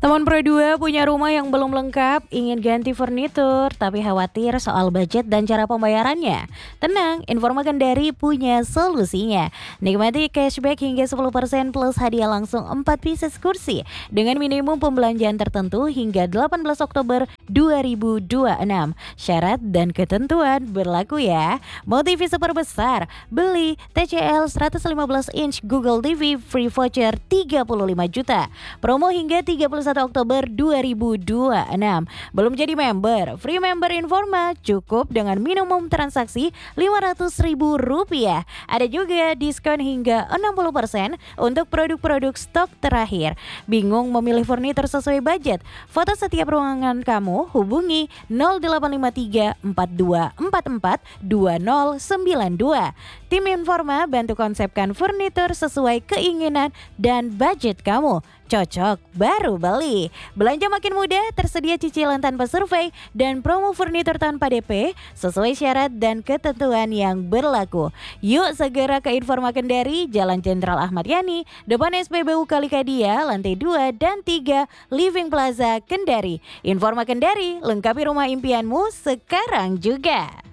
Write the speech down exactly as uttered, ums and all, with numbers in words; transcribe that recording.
Teman Pro dua punya rumah yang belum lengkap, ingin ganti furnitur, tapi khawatir soal budget dan cara pembayarannya. Tenang, Informa Kendari punya solusinya. Nikmati cashback hingga sepuluh persen plus hadiah langsung empat pieces kursi dengan minimum pembelanjaan tertentu hingga delapan belas Oktober dua ribu dua puluh enam. Syarat dan ketentuan berlaku ya. Mau T V super besar, beli T C L seratus lima belas inch Google T V free voucher tiga puluh lima juta. Promo hingga tiga puluh satu Oktober dua ribu dua puluh enam. Belum jadi member? Free member Informa cukup dengan minimum transaksi lima ratus ribu rupiah. Ada juga diskon hingga enam puluh persen untuk produk-produk stok terakhir. Bingung memilih furnitur sesuai budget? Foto setiap ruangan kamu, hubungi nol delapan lima tiga empat dua empat empat dua nol sembilan dua. Tim Informa bantu konsepkan furnitur sesuai keinginan dan budget kamu. Cocok baru beli. Belanja makin mudah, tersedia cicilan tanpa survei dan promo furnitur tanpa D P sesuai syarat dan ketentuan yang berlaku. Yuk segera ke Informa Kendari, Jalan Jenderal Ahmad Yani, depan S P B U Kalikadia, lantai dua dan tiga, Living Plaza Kendari. Informa Kendari, lengkapi rumah impianmu sekarang juga.